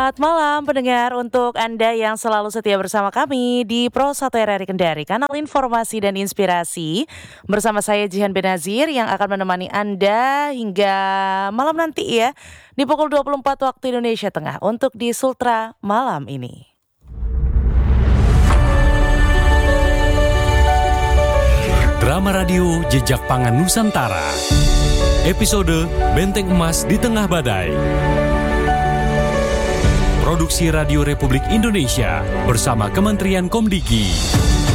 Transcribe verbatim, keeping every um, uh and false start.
Selamat malam pendengar, untuk Anda yang selalu setia bersama kami di Pro satu R R I Kendari, kanal informasi dan inspirasi. Bersama saya Jihan Benazir yang akan menemani Anda hingga malam nanti ya, di pukul dua puluh empat waktu Indonesia Tengah untuk di Sultra malam ini. Drama radio Jejak Pangan Nusantara. Episode Benteng Emas di Tengah Badai. Produksi Radio Republik Indonesia bersama Kementerian Komdiki.